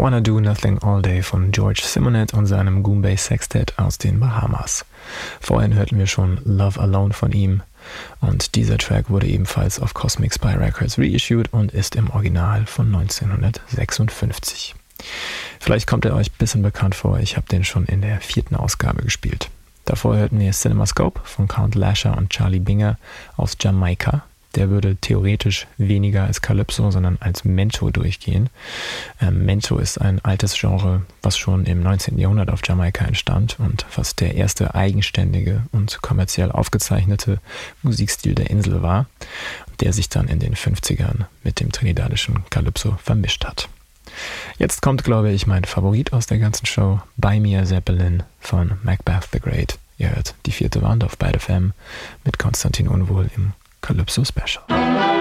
Wanna Do Nothing All Day von George Simonet und seinem Goombay Sextet aus den Bahamas. Vorhin hörten wir schon Love Alone von ihm und dieser Track wurde ebenfalls auf Cosmic Spy Records reissued und ist im Original von 1956. Vielleicht kommt er euch ein bisschen bekannt vor, ich habe den schon in der 4. Ausgabe gespielt. Davor hörten wir CinemaScope von Count Lasher und Charlie Binger aus Jamaika. Der würde theoretisch weniger als Calypso, sondern als Mento durchgehen. Mento ist ein altes Genre, was schon im 19. Jahrhundert auf Jamaika entstand und was der erste eigenständige und kommerziell aufgezeichnete Musikstil der Insel war, der sich dann in den 50ern mit dem trinidadischen Calypso vermischt hat. Jetzt kommt, glaube ich, mein Favorit aus der ganzen Show, Buy Me a Zeppelin von Macbeth the Great. Ihr hört die 4. Wand auf Byte FM mit Konstantin Unwohl im Calypso Special.